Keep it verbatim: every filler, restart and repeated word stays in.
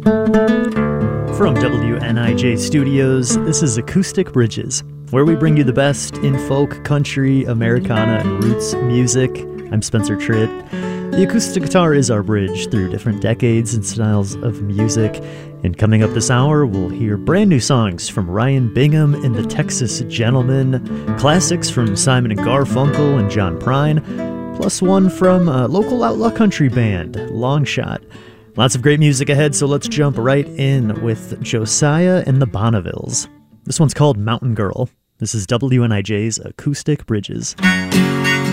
From W N I J Studios, this is Acoustic Bridges, where we bring you the best in folk, country, Americana, and roots music. I'm Spencer Tritt. The acoustic guitar is our bridge through different decades and styles of music. And coming up this hour, we'll hear brand new songs from Ryan Bingham and the Texas Gentlemen, classics from Simon and Garfunkel and John Prine, plus one from a local outlaw country band, Longshot. Lots of great music ahead, so let's jump right in with Josiah and the Bonnevilles. This one's called Mountain Girl. This is W N I J's Acoustic Bridges.